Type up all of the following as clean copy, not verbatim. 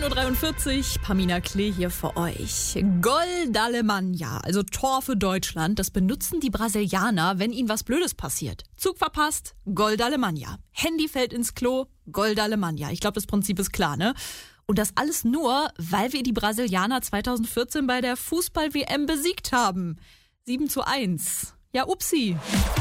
6.43 Uhr, Pamina Klee hier für euch. Gol d'Alemanya, also Tor für Deutschland, das benutzen die Brasilianer, wenn ihnen was Blödes passiert. Zug verpasst, Gol d'Alemanya. Handy fällt ins Klo, Gol d'Alemanya. Ich glaube, das Prinzip ist klar, ne? Und das alles nur, weil wir die Brasilianer 2014 bei der Fußball-WM besiegt haben. 7:1. Ja, upsi.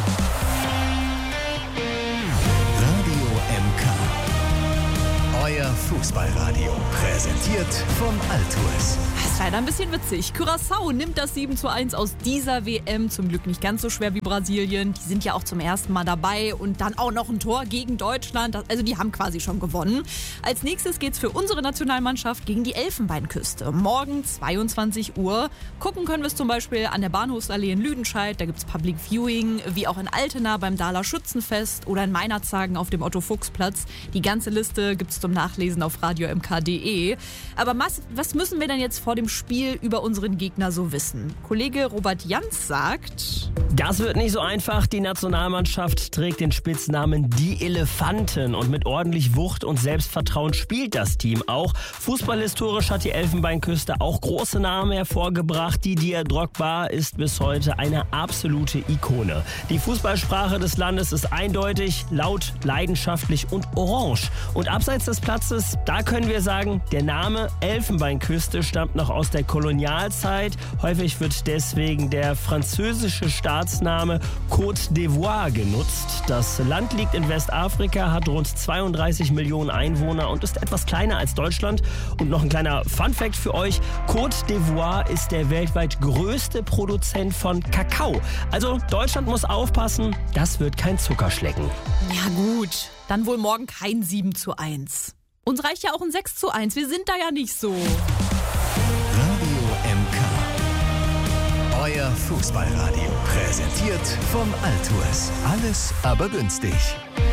Euer Fußballradio, präsentiert von Altours. Das ist leider ein bisschen witzig. Curaçao nimmt das 7:1 aus dieser WM. Zum Glück nicht ganz so schwer wie Brasilien. Die sind ja auch zum ersten Mal dabei und dann auch noch ein Tor gegen Deutschland. Also die haben quasi schon gewonnen. Als nächstes geht's für unsere Nationalmannschaft gegen die Elfenbeinküste. Morgen 22 Uhr. Gucken können wir es zum Beispiel an der Bahnhofsallee in Lüdenscheid. Da gibt's Public Viewing, wie auch in Altena beim Dahler Schützenfest oder in Meinerzhagen auf dem Otto-Fuchs-Platz. Die ganze Liste gibt's zum Nachlesen auf radiomk.de. Aber was müssen wir denn jetzt vor dem Spiel über unseren Gegner so wissen? Kollege Robert Jans sagt: Das wird nicht so einfach. Die Nationalmannschaft trägt den Spitznamen Die Elefanten und mit ordentlich Wucht und Selbstvertrauen spielt das Team auch. Fußballhistorisch hat die Elfenbeinküste auch große Namen hervorgebracht. Didier Drogba ist bis heute eine absolute Ikone. Die Fußballsprache des Landes ist eindeutig, laut, leidenschaftlich und orange. Und abseits des Platzes, da können wir sagen, der Name Elfenbeinküste stammt noch aus der Kolonialzeit. Häufig wird deswegen der französische Staatsname Côte d'Ivoire genutzt. Das Land liegt in Westafrika, hat rund 32 Millionen Einwohner und ist etwas kleiner als Deutschland. Und noch ein kleiner Funfact für euch: Côte d'Ivoire ist der weltweit größte Produzent von Kakao. Also Deutschland muss aufpassen, das wird kein Zuckerschlecken. Ja gut, dann wohl morgen kein 7:1. Uns reicht ja auch ein 6:1. Wir sind da ja nicht so. Radio MK. Euer Fußballradio, präsentiert von Altours. Alles aber günstig.